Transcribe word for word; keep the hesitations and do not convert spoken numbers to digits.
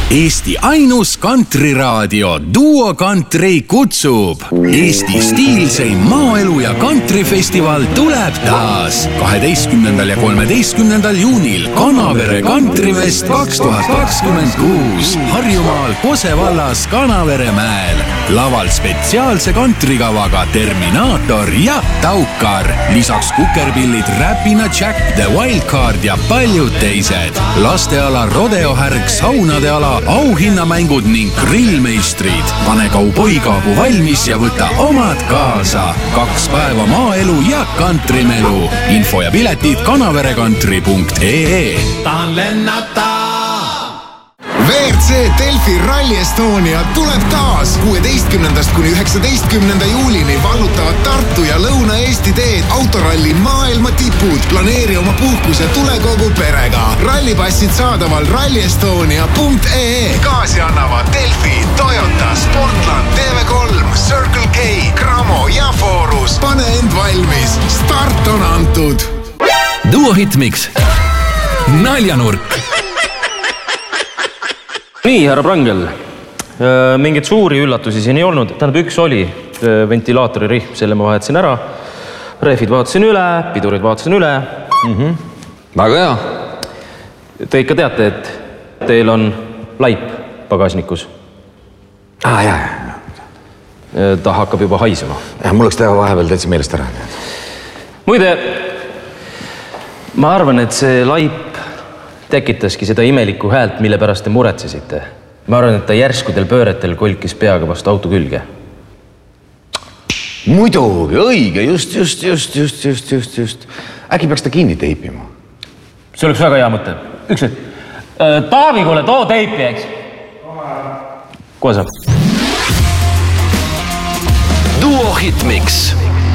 Eesti ainus kantriraadio Duo Country kutsub. Eesti stiilseim maaelu ja kantrifestival tuleb taas kaheteistkümnendal ja kolmeteistkümnendal juunil Kanavere Kantrifest kaks tuhat kakskümmend kuus Harjumaal Kose vallas Kanavere mäel. Laval spetsiaalse kantrikavaga Terminaator ja Taukar. Lisaks kukerpillid Räpina Jack, The Wildcard ja paljud teised. Lasteala rodeohärg, saunade ala, auhinnamängud ning grillmeistrid. Pane kauboikaabu valmis ja võta omad kaasa. Kaks päeva maaelu ja kantrimelu. Info ja piletid kanaverekantri punkt ee. Tahan lennata! V R C Delfi Rally Estonia tuleb taas. kuueteistkümnendast kuni üheksateistkümnenda juulini vallutavad Tartu ja Lõuna-Eesti teed autoralli maailma tipud. Planeeri oma puhkus ja tule kogu perega. Rallipassid saadaval rally estonia punkt ee. Gaasi annavad Delfi, Toyota, Sportland, T V kolm, Circle K, Cramo ja Forus. Pane end valmis. Start on antud. Duo Hitmix. Naljanurk. Nii, härra Prangel, mingid suuri üllatusi siin ei olnud. Tähendab, üks oli ventilaatori rihm, selle ma vahetasin ära. Rehvid vaatasin üle, pidurid vaatasin üle. Mm-hmm. Väga hea. Te ikka teate, et teil on laip pagasnikus. Ah, jah, jah. Ta hakkab juba haisema. Ja, mul oleks teha vahepeal täitsa meelest ära. Muide, ma arvan, et see laip tekitaski seda imelikku häält, mille pärast te muretsesite. Ma arvan, et ta järskudel pööretel kolkis peaga vastu auto külge. Muidugi, õige, just, just, just, just, just, just, just. Äkki peaks ta kinni teipima? See oleks väga hea mõte. Üks hetk. Taavi, kuule, too teipi, eks? Kohe saab. Duo Hitmix.